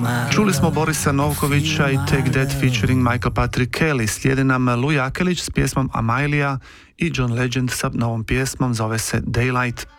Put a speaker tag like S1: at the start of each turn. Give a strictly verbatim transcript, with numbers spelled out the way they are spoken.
S1: Čuli smo Borisa Novkovića i Take That featuring Michael Patrick Kelly. Slijedi nam Louis Akelić s pjesmom Amailija i John Legend sa novom pjesmom, zove se Daylight.